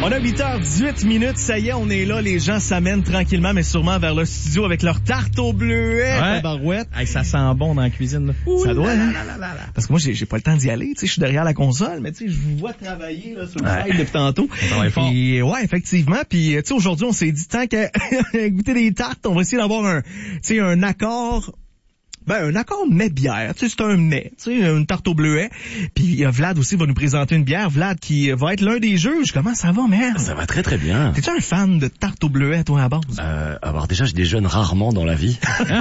On a 8h18, ça y est, on est là. Les gens s'amènent tranquillement, mais sûrement vers le studio avec leur tarte au bleuet. Ouais. Barouette. Hey, ça sent bon dans la cuisine, là. Ça doit, hein? Parce que moi, j'ai pas le temps d'y aller. Tu sais, je suis derrière la console, mais tu sais, je vous vois travailler là, sur le site depuis tantôt. Puis, ouais, effectivement. Puis, tu sais, aujourd'hui, on s'est dit, tant qu'à goûter des tartes, on va essayer d'avoir un accord. Un accord mets-bière, tu sais, c'est un mets, tu sais, une tarte au bleuet. Puis Vlad aussi va nous présenter une bière. Vlad qui va être l'un des juges. Comment ça va, merde? Ça va très très bien. T'es-tu un fan de tarte au bleuet, toi, à base? Alors déjà, je déjeune rarement dans la vie.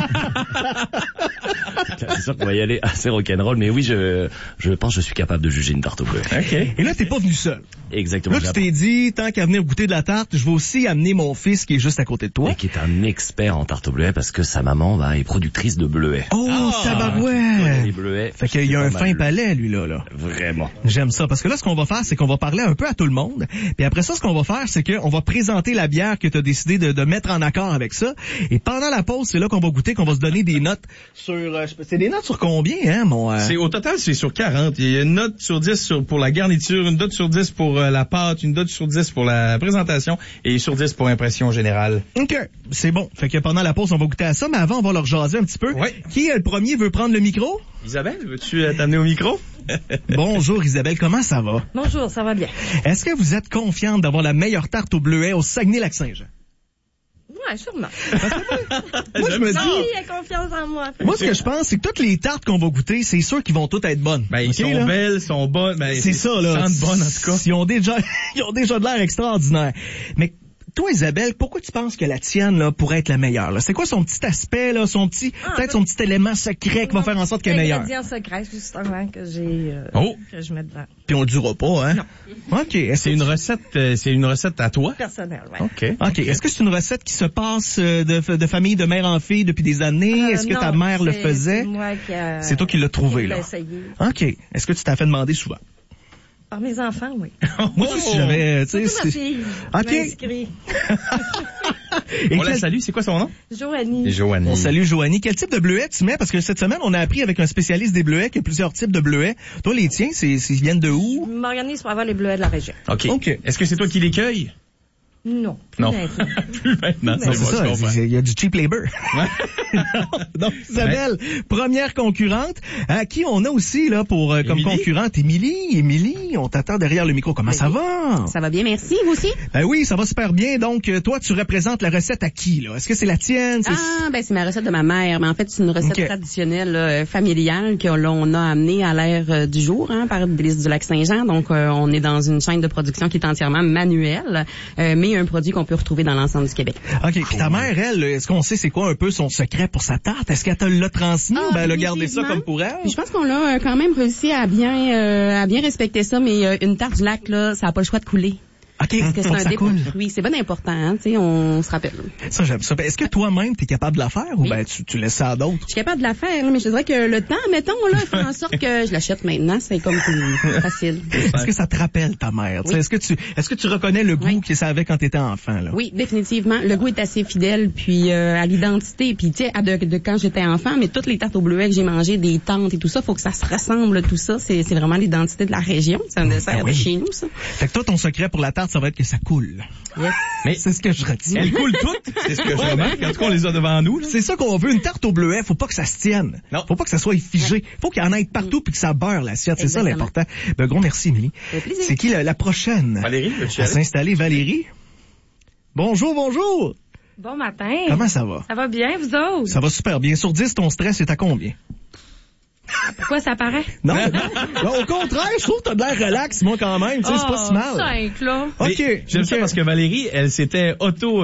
C'est sûr qu'on va y aller assez rock'n'roll, mais oui, je pense que je suis capable de juger une tarte au bleuet. Okay. Et là, t'es pas venu seul. Exactement. Là, tu t'es dit, tant qu'à venir goûter de la tarte, je vais aussi amener mon fils qui est juste à côté de toi. Et qui est un expert en tarte au bleuet parce que sa maman est productrice de bleuets. Oh, tabarouette! Les bleuets. Fait qu'il y a un fin palais, lui, là. Vraiment. J'aime ça. Parce que là, ce qu'on va faire, c'est qu'on va parler un peu à tout le monde. Puis après ça, ce qu'on va faire, c'est qu'on va présenter la bière que tu as décidé de mettre en accord avec ça. Et pendant la pause, c'est là qu'on va goûter, qu'on va se donner des notes sur... c'est des notes sur combien, hein, mon... Au total, c'est sur 40. Il y a une note sur 10 pour la garniture, une note sur 10 pour la pâte, une note sur 10 pour la présentation et sur 10 pour impression générale. OK. C'est bon. Fait que pendant la pause, on va goûter à ça, mais avant, on va leur jaser un petit peu. Ouais. Qui est le premier veut prendre le micro? Isabelle, veux-tu t'amener au micro? Bonjour Isabelle, comment ça va? Bonjour, ça va bien. Est-ce que vous êtes confiante d'avoir la meilleure tarte au bleuet au Saguenay-Lac-Saint-Jean? Ouais, sûrement. Moi, je me dis... Il a confiance en moi. Moi, ce que je pense, c'est que toutes les tartes qu'on va goûter, c'est sûr qu'ils vont toutes être bonnes. Ben, ils sont belles, sont bonnes. Ben, c'est ça, là. Sentent bonnes, en tout cas. Ils ont déjà de l'air extraordinaire. Mais, toi, Isabelle, pourquoi tu penses que la tienne, là, pourrait être la meilleure, là? C'est quoi son petit aspect, là, son petit élément secret qui va faire en sorte qu'elle est meilleure? Ingrédient secret, justement, que j'ai, que je mets dedans. Puis on le dira pas, hein? Non. OK. C'est une recette à toi? Personnel, ouais. OK. Est-ce que c'est une recette qui se passe de famille de mère en fille depuis des années? Est-ce que ta mère le faisait? C'est moi qui c'est toi qui l'as trouvé, là. Essayé. OK. Est-ce que tu t'as fait demander souvent? Par mes enfants, oui. Moi aussi, si j'avais, tu sais, ma fille. OK. On la salue, c'est quoi son nom? Joanie. On salue Joanie. Quel type de bleuet tu mets? Parce que cette semaine, on a appris avec un spécialiste des bleuets qu'il y a plusieurs types de bleuets. Toi, les tiens, ils viennent de où? Je m'organise pour avoir les bleuets de la région. OK. Est-ce que c'est toi qui les cueilles? Non. Non. Maintenant. Plus maintenant. C'est ça, il y a du cheap labor. Donc, Isabelle, première concurrente, à qui on a aussi, là, pour, comme concurrente, Émilie, on t'attend derrière le micro. Comment ça va? Ça va bien, merci. Vous aussi? Ben oui, ça va super bien. Donc, toi, tu représentes la recette à qui, là? Est-ce que c'est la tienne? C'est ma recette de ma mère, mais en fait, c'est une recette traditionnelle, familiale, que l'on a amenée à l'ère du jour, par Délices du Lac-Saint-Jean. Donc, on est dans une chaîne de production qui est entièrement manuelle, mais un produit qu'on peut retrouver dans l'ensemble du Québec. OK. Puis ta mère, elle, est-ce qu'on sait c'est quoi un peu son secret pour sa tarte? Est-ce qu'elle te l'a transmis ou elle a gardé ça comme pour elle? Puis je pense qu'on l'a quand même réussi à bien respecter ça, mais une tarte du lac, là, ça n'a pas le choix de couler. OK. Parce que c'est un dépôt de fruits. C'est bien important, hein, tu sais, on se rappelle. Ça, j'aime ça. Est-ce que toi-même, t'es capable de la faire ou tu laisses ça à d'autres? Je suis capable de la faire, mais je dirais que le temps, mettons, là, fait en sorte que je l'achète maintenant, c'est comme plus facile. Est-ce que ça te rappelle ta mère? Oui. Est-ce que tu reconnais le goût qu'elle avait quand t'étais enfant, là? Oui, définitivement. Le goût est assez fidèle, puis à l'identité, puis tu sais, de quand j'étais enfant, mais toutes les tartes au bleuet que j'ai mangées, des tantes et tout ça, faut que ça se ressemble, tout ça. C'est vraiment l'identité de la région. C'est un dessert de chez nous, ça. Fait que toi, ton secret pour la tarte, ça va être que ça coule. Yes. Mais c'est ce que je retiens. Elles coulent toutes. C'est ce que je remarque. En tout cas, on les a devant nous. C'est ça qu'on veut. Une tarte au bleuet, faut pas que ça se tienne. Non. Faut pas que ça soit figé. Faut qu'il y en ait partout puis que ça beurre l'assiette. C'est ça l'important. Ben, gros merci, Émilie. C'est qui la prochaine? Valérie, à s'installer, Valérie. Bonjour. Bon matin. Comment ça va? Ça va bien, vous autres? Ça va super bien. Sur 10, ton stress est à combien? Pourquoi ça paraît? Non, au contraire, je trouve que t'as de l'air relax, moi, quand même. C'est pas si mal. 5, là. OK. J'aime ça parce que Valérie, elle s'était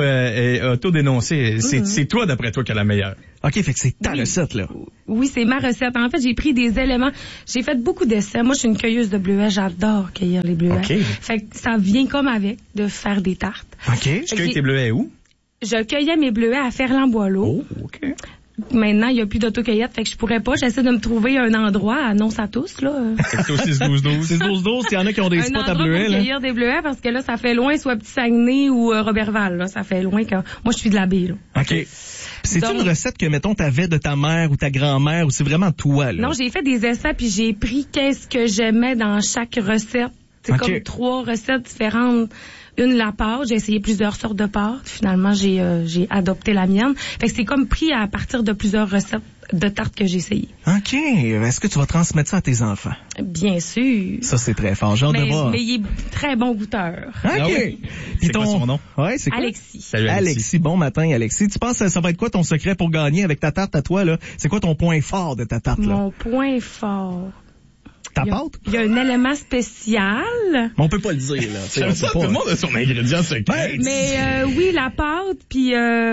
auto-dénoncée. C'est toi, d'après toi, qui est la meilleure. OK, fait que c'est ta recette, là. Oui, c'est ma recette. En fait, j'ai pris des éléments. J'ai fait beaucoup d'essais. Moi, je suis une cueilleuse de bleuets. J'adore cueillir les bleuets. OK. Fait que ça vient comme avec de faire des tartes. OK. Tu cueilles tes bleuets où? Je cueillais mes bleuets à Ferland-Boileau. Oh, OK. Maintenant, il n'y a plus d'autocueillette, fait que je pourrais pas. J'essaie de me trouver un endroit, annonce à tous, là. C'est au 6-12-12. 6-12-12, il y en a qui ont des spots à bleuets, pour cueillir des bleuets, parce que là, ça fait loin, soit Petit Saguenay ou Robertval, là. Ça fait loin quand... Moi, je suis de la baie, là. OK. C'est une recette que, mettons, t'avais de ta mère ou ta grand-mère, ou c'est vraiment toi, là? Non, j'ai fait des essais, puis j'ai pris qu'est-ce que j'aimais dans chaque recette. C'est comme 3 recettes différentes. Une, la pâte. J'ai essayé plusieurs sortes de pâtes. Finalement, j'ai adopté la mienne. Fait que c'est comme pris à partir de plusieurs recettes de tartes que j'ai essayées. OK. Est-ce que tu vas transmettre ça à tes enfants? Bien sûr. Ça, c'est très fort. J'ai hâte de voir. Mais il est très bon goûteur. OK. Ah oui. C'est quoi son nom? Ouais, c'est quoi? Alexis. Salut, Alexis. Bon matin, Alexis. Tu penses que ça va être quoi ton secret pour gagner avec ta tarte à toi, là? C'est quoi ton point fort de ta tarte, là? Mon point fort. Ta pâte? Il y a un élément spécial. Mais on peut pas le dire, là. J'aime ça, tout le monde a son ingrédient secret. Mais oui, la pâte, puis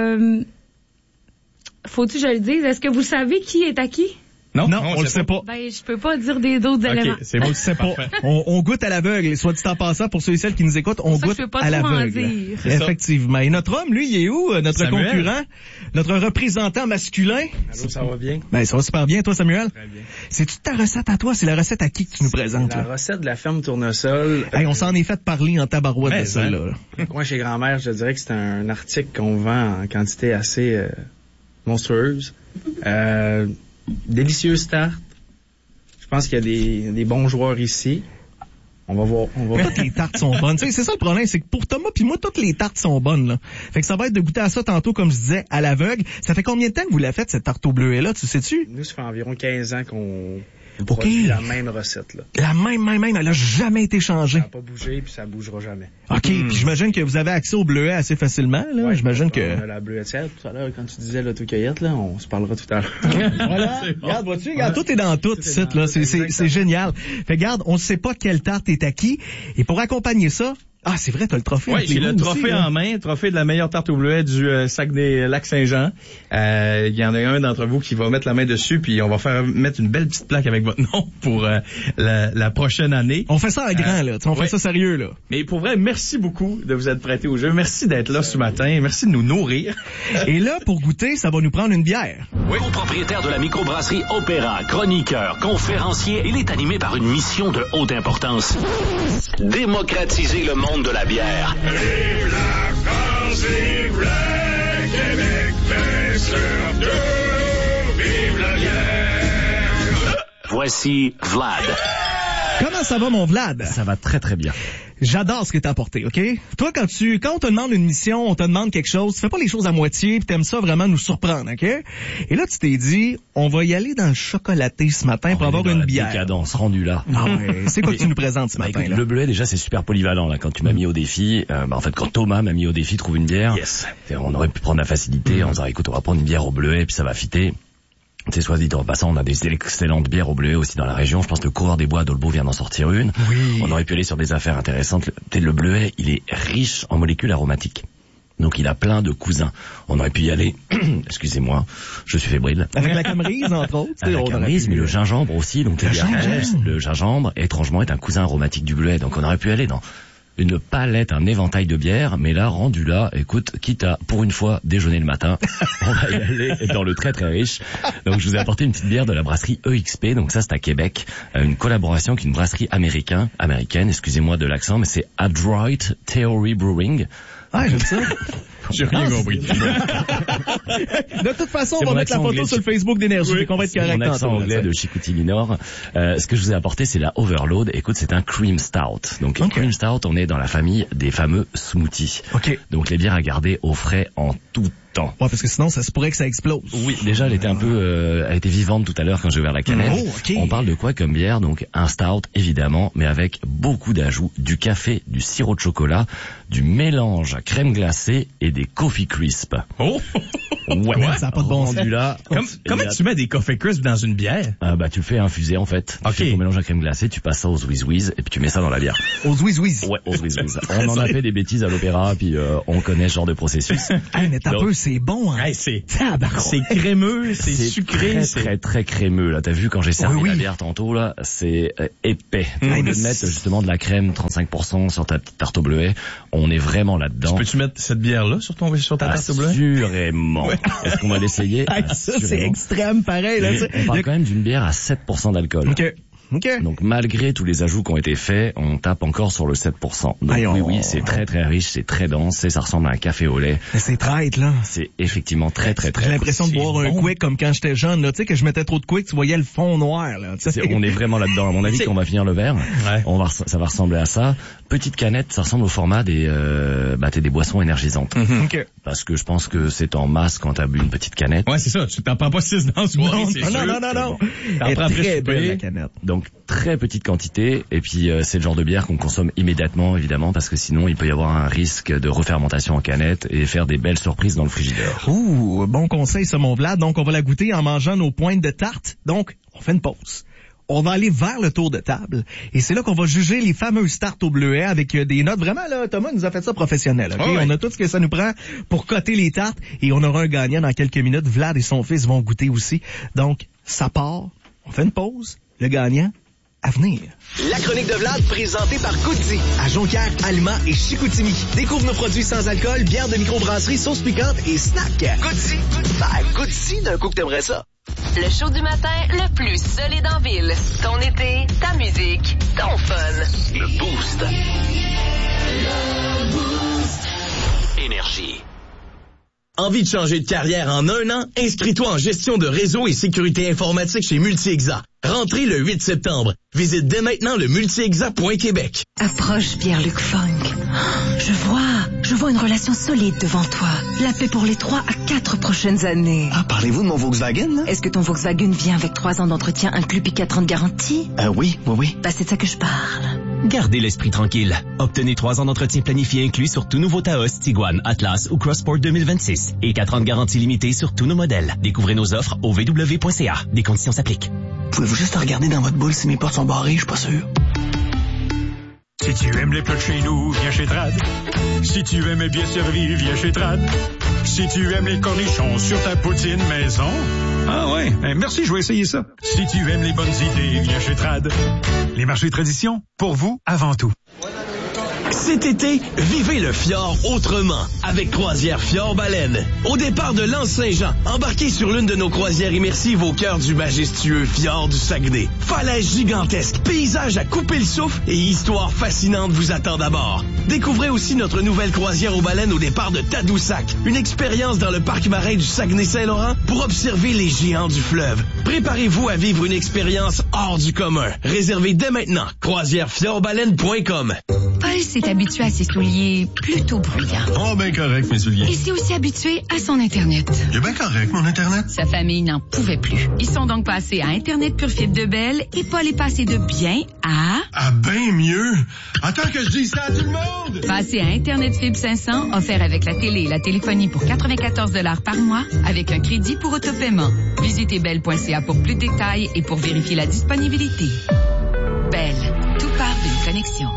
faut-tu que je le dise? Est-ce que vous savez qui est à qui? Non, on le sait pas. Ben, je peux pas dire d'autres éléments. C'est bon, c'est pas. On goûte à l'aveugle. Soit dit en passant, pour ceux et celles qui nous écoutent, on goûte à l'aveugle. Effectivement. Et notre homme, lui, il est où? Notre Samuel. Concurrent? Notre représentant masculin? Allô, ça va bien? Ben, ça va super bien. Toi, Samuel? Très bien. C'est-tu ta recette à toi? C'est la recette à qui que tu nous présentes? La recette de la ferme Tournesol. Hey, on s'en est fait parler en tabarouette de ça, là. Moi, chez grand-mère, je dirais que c'est un article qu'on vend en quantité assez monstrueuse. Délicieuse tarte. Je pense qu'il y a des bons joueurs ici. On va voir. Toutes les tartes sont bonnes. Tu sais, c'est ça le problème, c'est que pour Thomas puis moi, toutes les tartes sont bonnes, là. Fait que ça va être de goûter à ça tantôt, comme je disais, à l'aveugle. Ça fait combien de temps que vous la faites, cette tarte au bleuet-là, tu sais-tu? Nous, ça fait environ 15 ans qu'on produit la même recette, là. La même, elle a jamais été changée. Ça n'a pas bougé, puis ça bougera jamais. OK, puis j'imagine que vous avez accès au bleuet assez facilement, là. Ouais, j'imagine que... On a la bleuetière, tout à l'heure, quand tu disais l'autocueillette, là, on se parlera tout à l'heure. Voilà. Regarde, vois-tu? Regarde, tout est dans tout, ici, là. C'est génial. Fait, regarde, on sait pas quelle tarte est acquis. Et pour accompagner ça, ah, c'est vrai, t'as le trophée. Oui, j'ai le trophée aussi, en main, trophée de la meilleure tarte au bleuet du Saguenay-Lac-Saint-Jean. Il y en a un d'entre vous qui va mettre la main dessus, puis on va faire mettre une belle petite plaque avec votre nom pour la prochaine année. On fait ça à grand, là. On fait ça sérieux, là. Mais pour vrai, merci beaucoup de vous être prêté au jeu. Merci d'être là ce matin. Merci de nous nourrir. Et là, pour goûter, ça va nous prendre une bière. Oui. Copropriétaire de la microbrasserie Opéra, chroniqueur, conférencier, il est animé par une mission de haute importance. Démocratiser le monde de la bière. Vive la France, vive le Québec, mais surtout, vive la bière. Voici Vlad. Comment ça va, mon Vlad? Ça va très très bien. J'adore ce que t'as apporté, OK? Toi, quand on te demande une mission, on te demande quelque chose, tu fais pas les choses à moitié, pis t'aimes ça vraiment nous surprendre, OK? Et là, tu t'es dit, on va y aller dans le chocolaté ce matin pour avoir une bière. Décadence, rendu là. Ah ouais, c'est quoi que tu nous présentes ce matin, écoute, là? Le bleuet, déjà, c'est super polyvalent, là. Quand tu m'as mis au défi, en fait, quand Thomas m'a mis au défi, trouve une bière. Yes. On aurait pu prendre la facilité en disant, écoute, on va prendre une bière au bleuet, puis ça va fitter. Tu sais, soit dit en passant, on a des excellentes bières au bleuet aussi dans la région. Je pense que le coureur des bois d'Olbeau vient d'en sortir une. Oui. On aurait pu aller sur des affaires intéressantes. Le bleuet, il est riche en molécules aromatiques. Donc il a plein de cousins. On aurait pu y aller, excusez-moi, je suis fébrile. Avec la camerise, entre autres. Avec la camerise, mais le gingembre aussi. Donc le gingembre, étrangement, est un cousin aromatique du bleuet. Donc on aurait pu aller dans une palette, un éventail de bières, mais là, rendu là, écoute, quitte à, pour une fois, déjeuner le matin, on va y aller dans le très très riche. Donc je vous ai apporté une petite bière de la brasserie EXP, donc ça c'est à Québec, une collaboration avec une brasserie américaine, excusez-moi de l'accent, mais c'est Adroit Theory Brewing. Ah, j'aime ça. J'ai rien compris. De toute façon, on va mettre la photo sur le Facebook d'Énergie, oui, qu'on va être correct. Mon accent anglais de Chicoutimi Nord. Ce que je vous ai apporté, c'est la Overload. Écoute, c'est un cream stout. Donc, cream stout, on est dans la famille des fameux smoothies. Okay. Donc, les bières à garder au frais en tout temps. Ouais, parce que sinon, ça se pourrait que ça explose. Oui, déjà, elle était un peu, elle était vivante tout à l'heure quand j'ai ouvert la canette. Oh, okay. On parle de quoi comme bière? Donc, un stout, évidemment, mais avec beaucoup d'ajouts. Du café, du sirop de chocolat, du mélange à crème glacée et des coffee crisp. Oh! Ouais, ça n'a pas de bon sens. Là. Comment tu mets des coffee crisp dans une bière? Tu le fais infuser, en fait. Ok. Tu fais ton mélange à crème glacée, tu passes ça aux Whiz et puis tu mets ça dans la bière. Aux Whiz. Ouais, aux Whiz. On en a fait des bêtises à l'opéra, puis on connaît ce genre de processus. Hey, mais t'as peu, c'est bon, hein. Hey, c'est crémeux, c'est sucré. C'est très, très crémeux, là. T'as vu, quand j'ai servi la bière tantôt, là, c'est épais. Tu peux mettre justement de la crème, 35% sur ta petite tarte au bleuet. On est vraiment là-dedans. Peux-tu mettre cette bière-là sur ta tarte au bleuet? Assurément. Ouais. Est-ce qu'on va l'essayer? Ça, c'est extrême, pareil, là. On parle quand même d'une bière à 7% d'alcool. OK. OK. Donc malgré tous les ajouts qui ont été faits, on tape encore sur le 7%. Donc oui, c'est très très riche, c'est très dense, et ça ressemble à un café au lait. Mais c'est traite, là. C'est effectivement très très très. J'ai l'impression de boire un quick comme quand j'étais jeune, là. Tu sais que je mettais trop de quick, tu voyais le fond noir, là. On est vraiment là-dedans. À mon avis, quand on va finir le verre, ça va ressembler à ça. Petite canette, ça ressemble au format des boissons énergisantes. OK. Parce que je pense que c'est en masse quand t'as bu une petite canette. Ouais, c'est ça. Tu t'en prends pas 6 dans ce soirée, c'est sûr. Non. T'en prends très après belle, la canette. Donc très petite quantité, et puis c'est le genre de bière qu'on consomme immédiatement, évidemment, parce que sinon il peut y avoir un risque de refermentation en canette et faire des belles surprises dans le frigidaire. Ouh, bon conseil ça, mon Vlad. Donc on va la goûter en mangeant nos pointes de tarte. Donc on fait une pause. On va aller vers le tour de table. Et c'est là qu'on va juger les fameuses tartes au bleuet avec des notes. Vraiment, là, Thomas nous a fait ça professionnel. Okay? Oh oui. On a tout ce que ça nous prend pour coter les tartes. Et on aura un gagnant dans quelques minutes. Vlad et son fils vont goûter aussi. Donc, ça part. On fait une pause. Le gagnant, à venir. La chronique de Vlad, présentée par Goodzy, à Jonquière, Alma et Chicoutimi. Découvre nos produits sans alcool, bière de microbrasserie, sauce piquante et snack. Goodzy, Goodzy, d'un coup que t'aimerais ça. Le show du matin le plus solide en ville. Ton été, ta musique, ton fun. Le Boost. Énergie. Envie de changer de carrière en un an? Inscris-toi en gestion de réseau et sécurité informatique chez Multi-Exa. Rentrez le 8 septembre. Visite dès maintenant le multiexa.québec. Approche Pierre-Luc Funk. Je vois une relation solide devant toi. La paix pour les 3 à 4 prochaines années. Ah, parlez-vous de mon Volkswagen, là? Est-ce que ton Volkswagen vient avec 3 ans d'entretien inclus puis 4 ans de garantie? Oui. Bah, c'est de ça que je parle. Gardez l'esprit tranquille. Obtenez 3 ans d'entretien planifié inclus sur tout nouveau Taos, Tiguan, Atlas ou Crossport 2026 et 4 ans de garantie limitée sur tous nos modèles. Découvrez nos offres au vw.ca. Des conditions s'appliquent. Pouvez-vous juste regarder dans votre boule si mes portes sont barrées? Je suis pas sûr. Si tu aimes les plats de chez nous, viens chez Trad. Si tu aimes bien servir, viens chez Trad. Si tu aimes les cornichons sur ta poutine maison. Ah ouais, merci, je vais essayer ça. Si tu aimes les bonnes idées, viens chez Trad. Les marchés tradition, pour vous, avant tout. Cet été, vivez le fjord autrement avec Croisière Fjord Baleine. Au départ de l'Anse-Saint-Jean, embarquez sur l'une de nos croisières immersives au cœur du majestueux fjord du Saguenay. Falaises gigantesques, paysages à couper le souffle et histoires fascinantes vous attendent à bord. Découvrez aussi notre nouvelle croisière aux baleines au départ de Tadoussac, une expérience dans le parc marin du Saguenay-Saint-Laurent pour observer les géants du fleuve. Préparez-vous à vivre une expérience hors du commun. Réservez dès maintenant croisierefjordbaleine.com. Paul s'est habitué à ses souliers plutôt bruyants. Oh, ben correct, mes souliers. Il s'est aussi habitué à son Internet. Il est bien correct, mon Internet. Sa famille n'en pouvait plus. Ils sont donc passés à Internet pure fibre de Bell et Paul est passé de bien à... À bien mieux. Attends que je dise ça à tout le monde. Passé à Internet fibre 500, offert avec la télé et la téléphonie pour 94 $ par mois, avec un crédit pour autopaiement. Visitez bell.ca pour plus de détails et pour vérifier la disponibilité. Bell, tout part d'une connexion.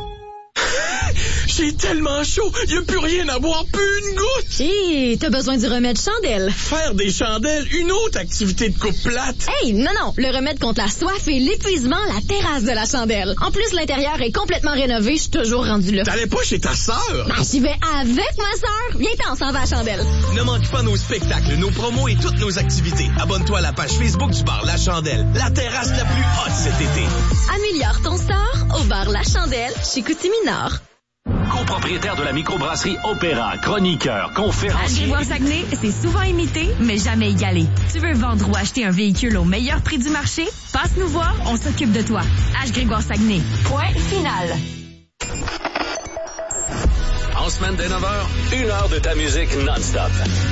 J'ai tellement chaud, y a plus rien à boire, plus une goutte. Hé, t'as besoin du remède chandelle. Faire des chandelles, une autre activité de coupe plate. Hey, non, le remède contre la soif et l'épuisement, la terrasse de la chandelle. En plus, l'intérieur est complètement rénové, je suis toujours rendu là. T'allais pas chez ta sœur? Ben, j'y vais avec ma sœur. Viens-t'en, on s'en va à Chandelle. Ne manque pas nos spectacles, nos promos et toutes nos activités. Abonne-toi à la page Facebook du bar La Chandelle, la terrasse la plus haute cet été. Améliore ton sort au bar La Chandelle, chez Chicoutimi-Nord. Copropriétaire de la microbrasserie Opéra, chroniqueur, conférencier. À Saguenay, c'est souvent imité, mais jamais égalé. Tu veux vendre ou acheter un véhicule au meilleur prix du marché? Passe nous voir, on s'occupe de toi. H. Grégoire Saguenay. Point final. En semaine dès 9h, 1 heure de ta musique non-stop.